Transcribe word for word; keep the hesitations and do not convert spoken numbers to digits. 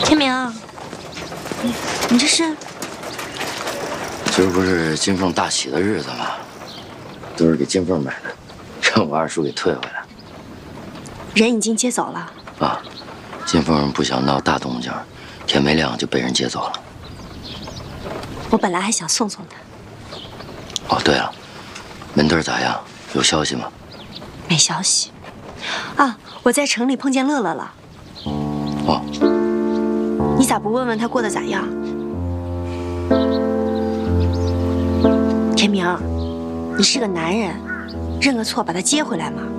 天明，你你这是？ 今儿不是金凤大喜的日子吗？都是给金凤买的，让我二叔给退回来。 人已经接走了。 啊，金凤不想闹大动静，天没亮就被人接走了。 我本来还想送送他。 哦，对了，门墩咋样？有消息吗？ 没消息。啊，我在城里碰见乐乐了。 哦， 你咋不问问他过得咋样？天明，你是个男人，认个错把他接回来嘛。